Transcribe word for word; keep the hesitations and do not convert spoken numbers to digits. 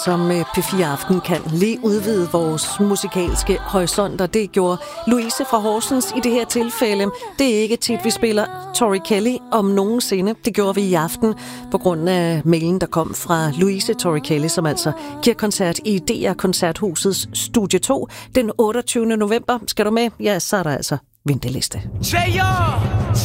Som P fire Aften kan lige udvide vores musikalske horisonter. Det gjorde Louise fra Horsens i det her tilfælde. Det er ikke tit, vi spiller Tori Kelly om nogensinde. Det gjorde vi i aften på grund af mailen, der kom fra Louise Tori Kelly, som altså giver koncert i D R Koncerthusets Studie to den otteogtyvende november. Skal du med? Ja, så er der altså venteliste.